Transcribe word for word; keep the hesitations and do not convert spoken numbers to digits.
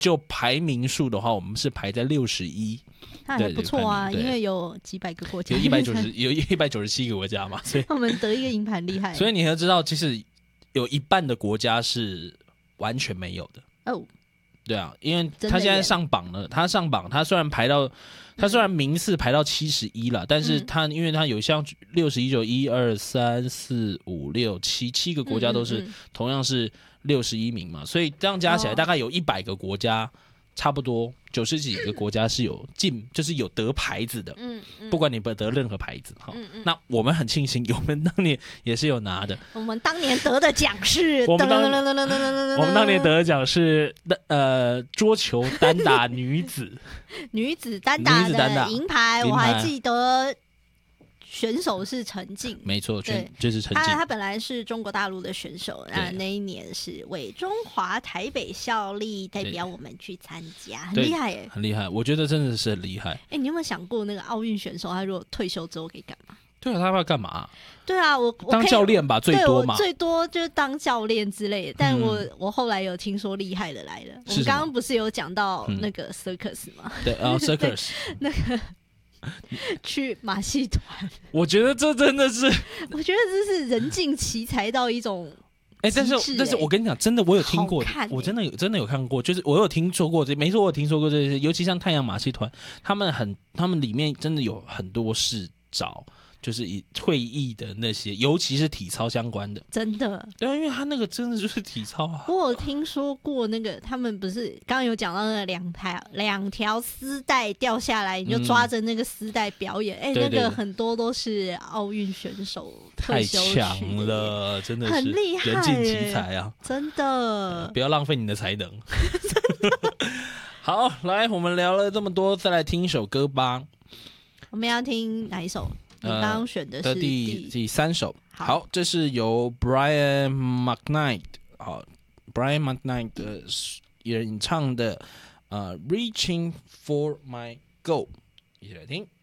就排名数的话，我们是排在六十一。 那还不错啊，因为有几百个国家， 有一百九十有一百九十七个国家嘛，所以我们得一个银盘厉害。 所以你要知道，其实有一半的国家是完全没有的哦。 对啊，因为他现在上榜了，他上榜，他虽然排到，他虽然名次排到七十一了，但是他因为他有像六十一就一二三四五六七七个国家都是同样是六十一名嘛，所以这样加起来大概有一百个国家。差不多九十几个国家是有进，就是有得牌子的，嗯嗯、不管你不得任何牌子，嗯嗯、那我们很庆幸，我们当年也是有拿的。 我们当年得的奖是， 我们当我们当年得的奖是呃桌球单打女子女子单打的银牌，我还记得。选手是陈静， 没错，就是陈静。 他他本来是中国大陆的选手，那那一年是为中华台北效力，代表我们去参加，很厉害耶， 很厉害。我觉得真的是很厉害。 哎，你有没有想过，那个奥运选手他如果退休之后可以干嘛？ 对啊，他要干嘛？ 对啊，我当教练吧，最多嘛， 最多就是当教练之类的。但我、嗯、我后来有听说厉害的来了，我们刚刚不是有讲到那个 circus 吗？ 对啊 ，circus 那个。去马戏团， 我觉得这真的是， 我觉得这是人尽其才到一种哎、欸，但是但是我跟你讲，真的我有听过，欸、我真的有真的有看过，就是我有听说过这，没错，我有听说过这些，尤其像太阳马戏团，他们很，他们里面真的有很多是找。就是以退役的那些，尤其是体操相关的， 真的， 对啊，因为他那个真的就是体操啊。 我有听说过那个，他们不是刚刚有讲到那个两条两条丝带掉下来，你就抓着那个丝带表演，哎、嗯欸，那个很多都是奥运选手退休去的， 太强了，真的是很厉害， 人尽其才啊， 真的， 不要浪费你的才能。好，来，我们聊了这么多，再来听一首歌吧。 我们要听哪一首？你刚刚选的是第、呃、第三首，好，好，这是由 Brian McKnight 好 ，Brian McKnight 的演唱的呃《Reaching for My Goal》，一起来听。